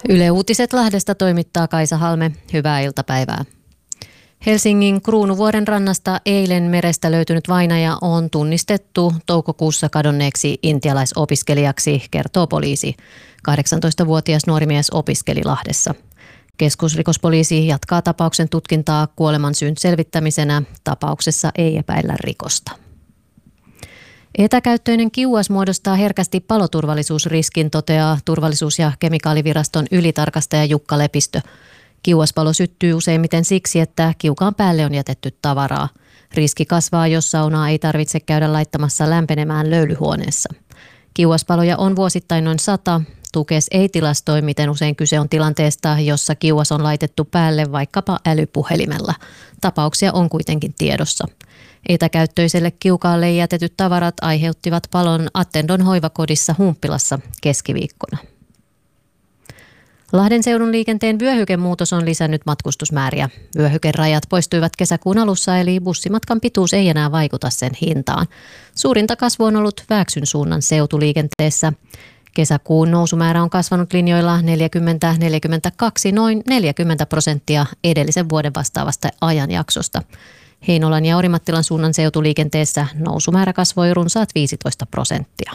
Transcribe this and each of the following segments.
Yle Uutiset Lahdesta toimittaa Kaisa Halme. Hyvää iltapäivää. Helsingin Kruunuvuoren rannasta eilen merestä löytynyt vainaja on tunnistettu toukokuussa kadonneeksi intialaisopiskelijaksi, kertoo poliisi. 18-vuotias nuori mies opiskeli Lahdessa. Keskusrikospoliisi jatkaa tapauksen tutkintaa kuolemansyyn selvittämisenä. Tapauksessa ei epäillä rikosta. Etäkäyttöinen kiuas muodostaa herkästi paloturvallisuusriskin, toteaa Turvallisuus- ja kemikaaliviraston ylitarkastaja Jukka Lepistö. Kiuaspalo syttyy useimmiten siksi, että kiukaan päälle on jätetty tavaraa. Riski kasvaa, jos saunaa ei tarvitse käydä laittamassa lämpenemään löylyhuoneessa. Kiuaspaloja on vuosittain noin 100. Tukes ei tilastoi, miten usein kyse on tilanteesta, jossa kiuas on laitettu päälle vaikkapa älypuhelimella. Tapauksia on kuitenkin tiedossa. Etäkäyttöiselle kiukaalle jätetyt tavarat aiheuttivat palon Attendon hoivakodissa Humppilassa keskiviikkona. Lahden seudun liikenteen vyöhykemuutos on lisännyt matkustusmääriä. Vyöhykerajat poistuivat kesäkuun alussa, eli bussimatkan pituus ei enää vaikuta sen hintaan. Suurinta kasvu on ollut Vääksyn suunnan seutuliikenteessä. Kesäkuun nousumäärä on kasvanut linjoilla 40-42 noin 40% edellisen vuoden vastaavasta ajanjaksosta. Heinolan ja Orimattilan suunnan seutuliikenteessä nousumäärä kasvoi runsaat 15%.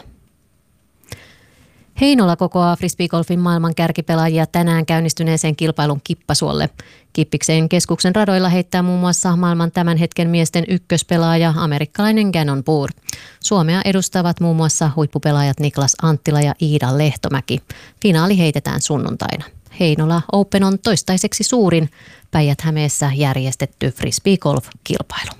Heinola kokoaa frisbeegolfin maailman kärkipelaajia tänään käynnistyneeseen kilpailun Kippasuolle. Kippiksen keskuksen radoilla heittää muun muassa maailman tämän hetken miesten ykköspelaaja amerikkalainen Gannon Buhr. Suomea edustavat muun muassa huippupelaajat Niklas Anttila ja Iida Lehtomäki. Finaali heitetään sunnuntaina. Heinola Open on toistaiseksi suurin Päijät-Hämeessä järjestetty frisbeegolf-kilpailu.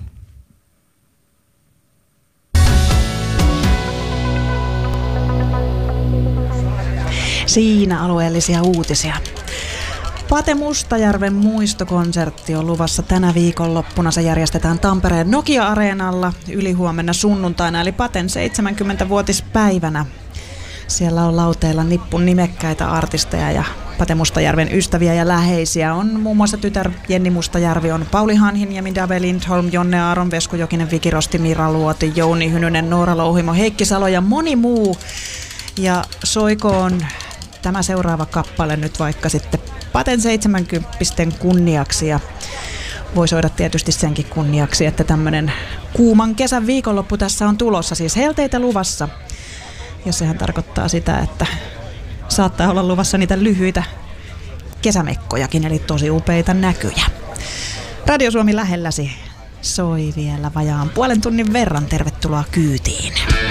Siinä alueellisia uutisia. Pate Mustajärven muistokonsertti on luvassa tänä viikonloppuna. Se järjestetään Tampereen Nokia-areenalla ylihuomenna sunnuntaina, eli Paten 70-vuotispäivänä. Siellä on lauteilla nippun nimekkäitä artisteja ja Pate Mustajärven ystäviä ja läheisiä. On muun muassa tytär Jenni Mustajärvi, on Pauli Hanhinniemi, Dave Lindholm, Jonne Aaron, Vesku Jokinen, Viki Rosti, Mira Luoti, Jouni Hynynen, Noora Louhimo, Heikki Salo ja moni muu. Ja soikoon tämä seuraava kappale nyt vaikka sitten Paten 70 kunniaksi ja voi soida tietysti senkin kunniaksi, että tämmöinen kuuman kesän viikonloppu tässä on tulossa, siis helteitä luvassa. Ja sehän tarkoittaa sitä, että saattaa olla luvassa niitä lyhyitä kesämekkojakin, eli tosi upeita näkyjä. Radio Suomi lähelläsi soi vielä vajaan puolen tunnin verran. Tervetuloa kyytiin.